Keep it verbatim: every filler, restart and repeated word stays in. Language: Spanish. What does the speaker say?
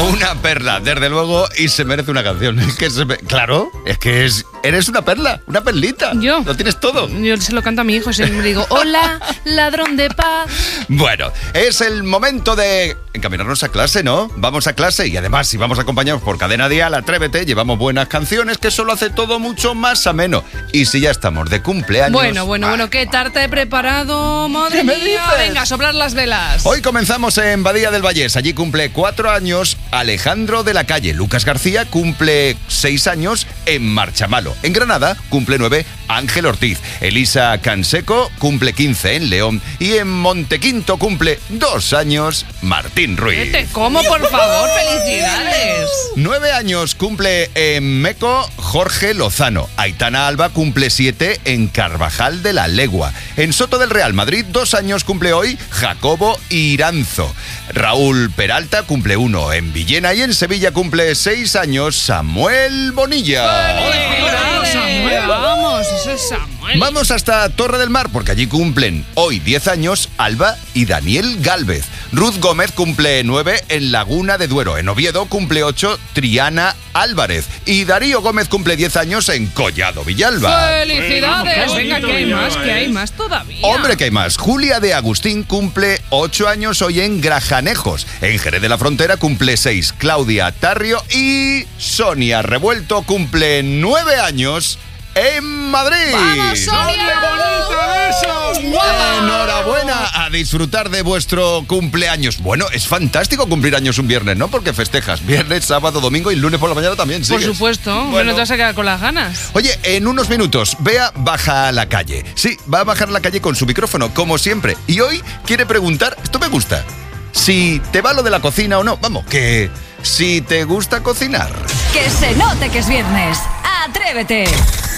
Una perla, desde luego, y se merece una canción. Es que se me... Claro, es que es... eres una perla, una perlita. Yo. Lo tienes todo. Yo se lo canto a mi hijo, siempre le digo, hola, ladrón de paz. Bueno, es el momento de encaminarnos a clase, ¿no? Vamos a clase y además, si vamos acompañados por Cadena Dial, Atrévete, llevamos buenas canciones que solo hace todo mucho más ameno. Y si ya estamos de cumpleaños... Bueno, bueno, bueno, ¿qué tarta he preparado? Madre ¿Qué me mía, dices? venga, a soplar las velas. Hoy comenzamos en Badía del Vallés. Allí cumple cuatro años Alejandro de la Calle. Lucas García cumple seis años en Marchamalo. En Granada cumple nueve Ángel Ortiz. Elisa Canseco cumple quince en León. Y en Montequinto cumple dos años Martín Ruiz. Te como, por favor, felicidades. Nueve años cumple en Meco Jorge Lozano. Aitana Alba cumple siete en Carvajal de la Legua. En Soto del Real Madrid, dos años cumple hoy Jacobo Iranzo. Raúl Peralta cumple uno en Villena y en Sevilla cumple seis años Samuel Bonilla. ¡Felicidades! Vamos, ese es Samuel. Vamos hasta Torre del Mar porque allí cumplen hoy diez años Alba y Daniel Gálvez. Ruth Gómez cumple nueve en Laguna de Duero. En Oviedo cumple ocho Triana Álvarez. Y Darío Gómez cumple diez años en Collado Villalba. ¡Felicidades! Venga, que hay más, que hay más todavía. Hombre, que hay más. Julia de Agustín cumple ocho años hoy en Grajanejos. En Jerez de la Frontera cumple seis Claudia Tarrio. Y Sonia Revuelto cumple nueve años en Madrid. ¡Vamos, Sonia! Enhorabuena, a disfrutar de vuestro cumpleaños. Bueno, es fantástico cumplir años un viernes, ¿no? Porque festejas viernes, sábado, domingo y lunes por la mañana también. Por ¿sigues? supuesto, Bueno. bueno, te vas a quedar con las ganas. Oye, en unos minutos, Bea baja a la calle. Sí, va a bajar a la calle con su micrófono, como siempre. Y hoy quiere preguntar, esto me gusta, si te va lo de la cocina o no. Vamos, que si te gusta cocinar. Que se note que es viernes. Atrévete.